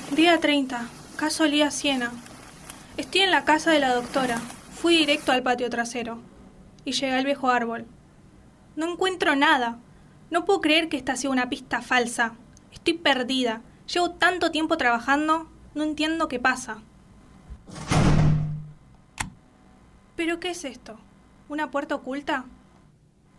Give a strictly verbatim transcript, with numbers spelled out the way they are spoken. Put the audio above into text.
Día treinta. Caso Lía Siena. Estoy en la casa de la doctora. Fui directo al patio trasero. Y llegué al viejo árbol. No encuentro nada. No puedo creer que esta sea una pista falsa. Estoy perdida. Llevo tanto tiempo trabajando, no entiendo qué pasa. ¿Pero qué es esto? ¿Una puerta oculta?